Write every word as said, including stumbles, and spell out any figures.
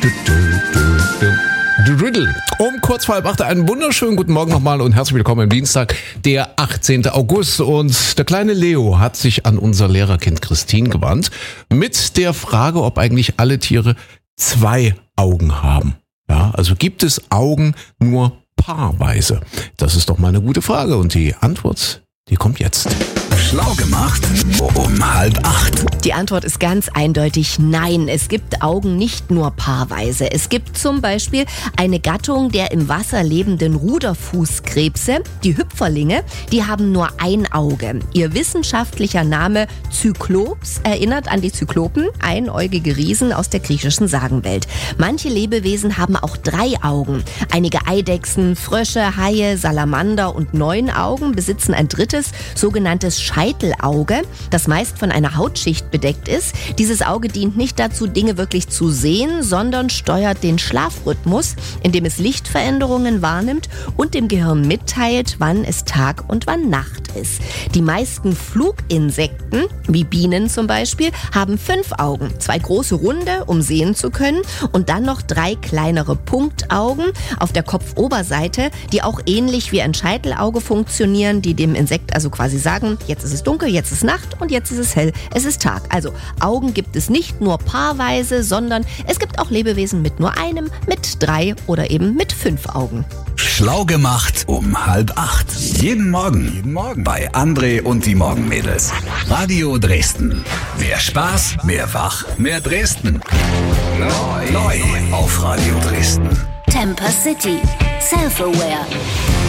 Um kurz vor halb acht einen wunderschönen guten Morgen nochmal und herzlich willkommen am Dienstag, der achtzehnten August. Und der kleine Leo hat sich an unser Lehrerkind Christine gewandt mit der Frage, ob eigentlich alle Tiere zwei Augen haben. Ja, also gibt es Augen nur paarweise? Das ist doch mal eine gute Frage und die Antwort, die kommt jetzt. Schlau gemacht um halb acht. Die Antwort ist ganz eindeutig nein. Es gibt Augen nicht nur paarweise. Es gibt zum Beispiel eine Gattung der im Wasser lebenden Ruderfußkrebse, die Hüpferlinge, die haben nur ein Auge. Ihr wissenschaftlicher Name Zyklops erinnert an die Zyklopen, einäugige Riesen aus der griechischen Sagenwelt. Manche Lebewesen haben auch drei Augen. Einige Eidechsen, Frösche, Haie, Salamander und Neunaugen besitzen ein drittes, sogenanntes Scheitelauge, das meist von einer Hautschicht bedeckt ist. Dieses Auge dient nicht dazu, Dinge wirklich zu sehen, sondern steuert den Schlafrhythmus, indem es Lichtveränderungen wahrnimmt und dem Gehirn mitteilt, wann es Tag und wann Nacht ist. Die meisten Fluginsekten, wie Bienen zum Beispiel, haben fünf Augen. Zwei große runde, um sehen zu können, und dann noch drei kleinere Punktaugen auf der Kopfoberseite, die auch ähnlich wie ein Scheitelauge funktionieren, die dem Insekt also quasi sagen, jetzt ist es dunkel, jetzt ist Nacht und jetzt ist es hell, es ist Tag. Also Augen gibt es nicht nur paarweise, sondern es gibt auch Lebewesen mit nur einem, mit drei oder eben mit fünf Augen. Schlau gemacht um halb acht. Jeden Morgen. Jeden Morgen. Bei André und die Morgenmädels. Radio Dresden. Mehr Spaß, mehr Wach, mehr Dresden. Neu. Neu auf Radio Dresden. Temper City. Self-Aware.